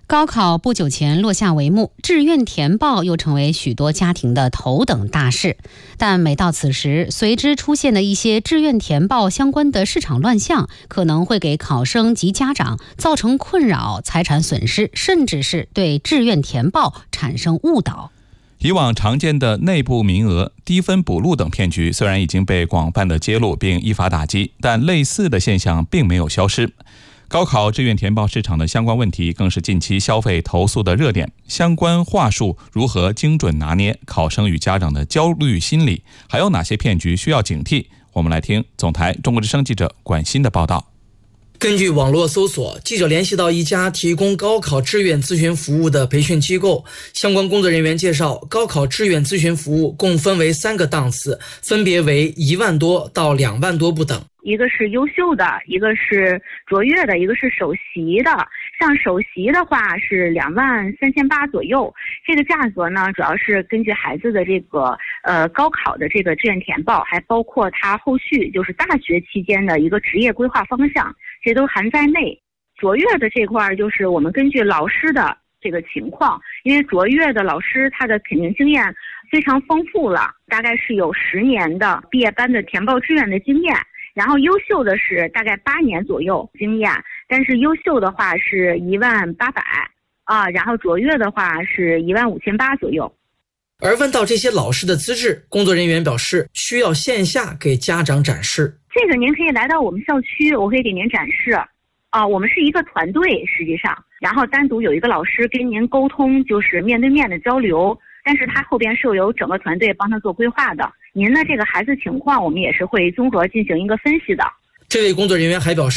高考不久前落下帷幕，志愿填报又成为许多家庭的头等大事。但每到此时，随之出现的一些志愿填报相关的市场乱象，可能会给考生及家长造成困扰、财产损失，甚至是对志愿填报产生误导。 以往常见的内部名额、低分补录等骗局虽然已经被广泛的揭露并依法打击，但类似的现象并没有消失。高考志愿填报市场的相关问题更是近期消费投诉的热点，相关话术如何精准拿捏，考生与家长的焦虑心理，还有哪些骗局需要警惕？我们来听总台中国之声记者管欣的报道。 根据网络搜索，记者联系到一家提供高考志愿咨询服务的培训机构，相关工作人员介绍，高考志愿咨询服务共分为3个档次，分别为1万多到2万多不等。 一个是优秀的，一个是卓越的，一个是首席的。像首席的话是23800左右，这个价格呢，主要是根据孩子的这个高考的这个志愿填报，还包括他后续就是大学期间的一个职业规划方向，这都含在内。卓越的这块就是我们根据老师的这个情况，因为卓越的老师他的肯定经验非常丰富了，大概是有10年的毕业班的填报志愿的经验。然后优秀的是大概8年左右经验，但是优秀的话是18000啊，然后卓越的话是15800左右。 而问到这些老师的资质，工作人员表示需要线下给家长展示。 这个您可以来到我们校区，我可以给您展示。我们是一个团队，实际上，然后单独有一个老师跟您沟通，就是面对面的交流。但是他后边是有整个团队帮他做规划的，您的这个孩子情况我们也是会综合进行一个分析的。 这位工作人员还表示，